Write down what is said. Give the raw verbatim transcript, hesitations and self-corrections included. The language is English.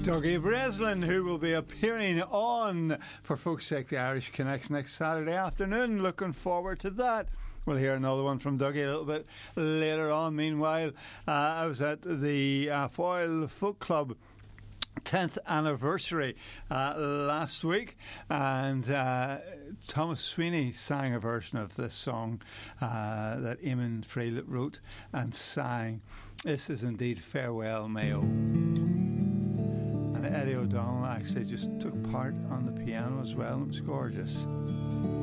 Dougie Breslin, who will be appearing on For Folk's Sake the Irish Connects next Saturday afternoon. Looking forward to that. We'll hear another one from Dougie a little bit later on. Meanwhile, uh, I was at the uh, Foyle Folk Club tenth anniversary uh, last week, and uh, Thomas Sweeney sang a version of this song uh, that Eamon Freelet wrote and sang. This is indeed Farewell Mayo. And Eddie O'Donnell actually just took part on the piano as well. It was gorgeous.